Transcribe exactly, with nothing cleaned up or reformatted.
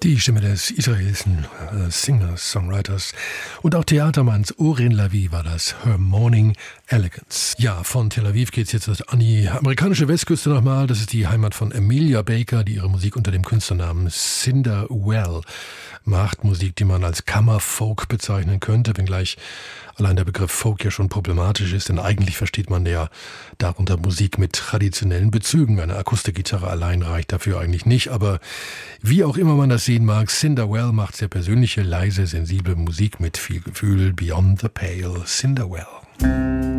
Die Stimme des israelischen äh, Singers, Songwriters und auch Theatermanns Oren Lavie war das, Her Morning Elegance. Ja, von Tel Aviv geht's jetzt an die amerikanische Westküste nochmal. Das ist die Heimat von Amelia Baker, die ihre Musik unter dem Künstlernamen Cinder Well macht. Musik, die man als Kammerfolk bezeichnen könnte, wenngleich allein der Begriff Folk ja schon problematisch ist, denn eigentlich versteht man ja darunter Musik mit traditionellen Bezügen. Eine Akustikgitarre allein reicht dafür eigentlich nicht, aber wie auch immer man das sehen mag, Cinder Well macht sehr persönliche, leise, sensible Musik mit viel Gefühl. Beyond the Pale, Cinder Well.